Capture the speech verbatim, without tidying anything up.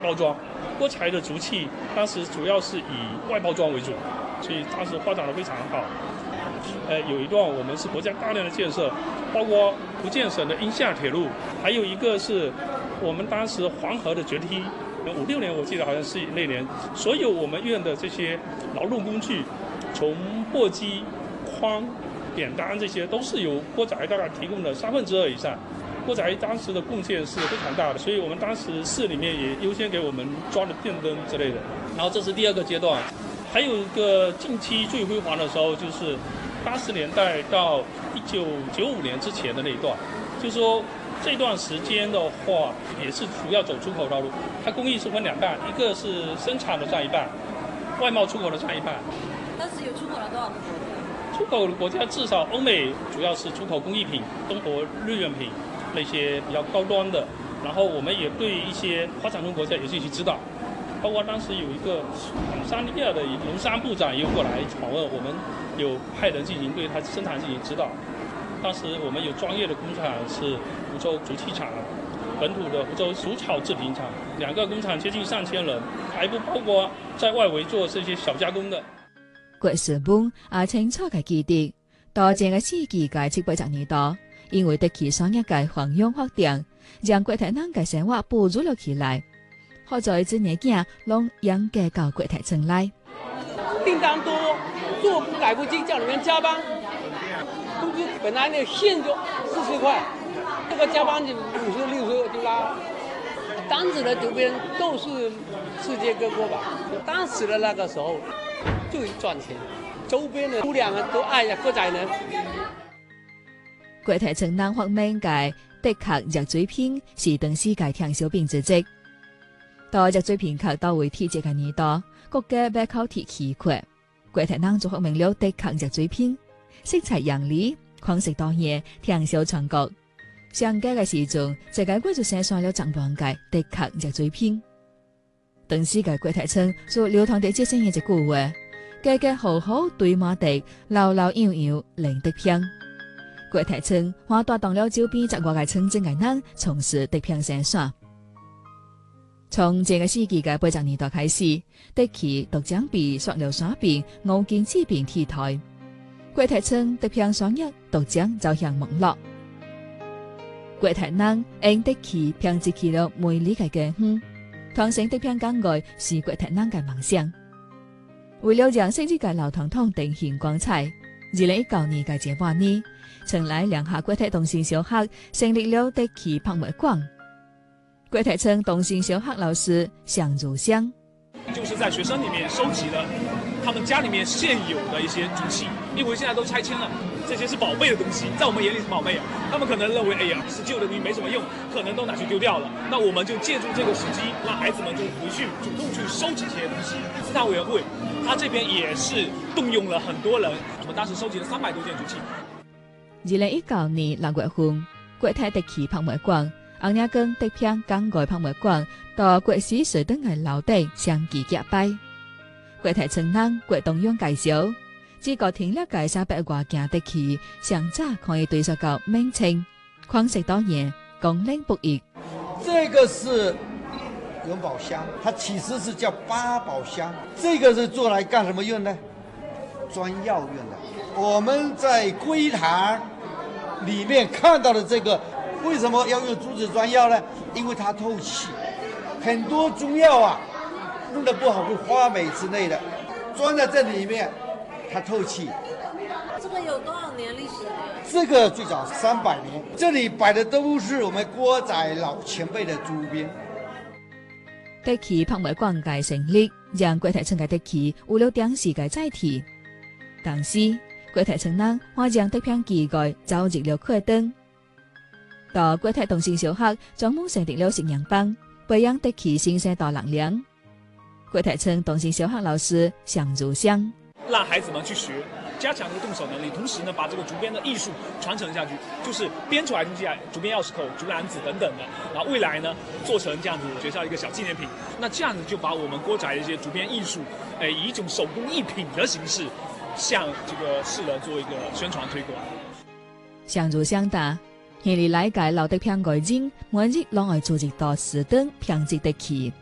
包装。郭材的竹器当时主要是以外包装为主，所以当时发展的非常好。呃，有一段我们是国家大量的建设，包括福建省的英厦铁路，还有一个是我们当时黄河的决堤。五六年我记得好像是那年，所有我们院的这些劳动工具，从簸箕、筐、扁担这些，都是由郭材大概提供的三分之二以上。郭材当时的贡献是非常大的，所以我们当时市里面也优先给我们装了电灯之类的。然后这是第二个阶段，还有一个近期最辉煌的时候，就是八十年代到一九九五年之前的那一段，就是说这段时间的话，也是主要走出口道路。它工艺是分两半，一个是生产的占一半，外贸出口的占一半。 当时有出口了多少个国家？ 出口的国家至少欧美主要是出口工艺品、东国日用品那些比较高端的，然后我们也对一些发展中国家也进行指导，包括当时有一个坦桑尼亚的农商部长也有过来访问，我们有派人进行对他生产进行指导。当时我们有专业的工厂是福州竹器厂，本土的福州竹草制品厂，两个工厂接近上千人，还不包括在外围做这些小加工的。 郭世文也清楚嘅記得，到這個世紀嘅七八十年代，因為特區商業嘅弘揚發展，讓郭台人嘅生活步入了起來。好在這年間，攏養嘅到郭台村來。 訂單多，做工來不及，叫你們加班。工資本來那現就四十塊，這個加班就五十六十就拉。單子的周邊都是世界各國吧。當時的那個時候就賺錢，周邊的姑娘都愛呀郭材人。 郭台村人發明嘅的確熱水片是當時嘅暢銷品之一。到熱水片客到位體積嘅年代，國家要靠鐵器礦，郭台人就發明了的確熱水片。色彩洋麗，款式多樣，暢銷全國。上屆嘅時陣，世界貴族生產了十萬個的確熱水片。當時嘅郭台村就流傳地這些嘢一句話：家家戶戶對馬地，老老幼幼零的片。郭台村還帶動了周邊十外個村鎮嘅人從事的片生產。從這個世紀嘅八十年代開始，的起獨將被塑料沙片、五金製品替代。郭台村的片商業獨將走向網絡。郭台人因的起片支起了美麗嘅家園，傳承的片工藝是郭台人嘅夢想。為了讓昔日嘅老傳統呈現光彩，二零一九年嘅這半年，城內兩下郭台東信小學成立了的起博物館。郭台村東信小學老師向如香， 就是在學生裏面收集了他們家裏面現有的一些竹器，因為現在都拆遷了，這些是寶貝的東西，在我們眼裡是寶貝啊。他們可能認為，哎呀，是舊的東西沒什麼用，可能都拿去丟掉了。那我們就借助這個時機，讓孩子們就回去主動去收集這些東西。自創委員會，他這邊也是動用了很多人，我們當時收集了三百多件竹器。 二零一九年六月份，郭台的起博物館。昂亞跟的片港外博物館到郭氏水燈嘅樓地相繼結拜，郭台村人郭東陽介紹，這個聽了介三百外件的起，上早可以對上個名稱，款式多樣，功能不一。 這個是元寶箱，它其實是叫八寶箱，這個是做來幹什麼用呢？裝藥用的。我們在櫃台裡面看到的這個。為什麼要用竹子裝藥呢？因為它透氣，很多中藥啊弄得不好會發霉之類的，裝在這裡面它透氣。 這個有多少年歷史了？ 這個最早三百年，這裡擺的都是我們郭材老前輩的竹編。 的起博物館嘅成立，讓郭台村嘅的起有了當時嘅載體。當時郭台村人還將的片技藝走入了課堂。到郭台東信小學專門成立了實驗班，培養的起新生代能量。郭台村東信小學老師向如香， 讓孩子們去學，加強這個動手能力，同時呢，把這個竹編的藝術傳承下去，就是編出來東西啊，竹編鑰匙扣、竹籃子等等的，然後未來呢，做成這樣子學校一個小紀念品。那這樣子就把我們郭材的一些竹編藝術，誒，以一種手工藝品的形式，向這個世人做一個宣傳推廣。 向如香答。而嚟理解老的片外景，每日攞嚟做一道時燈片製的起。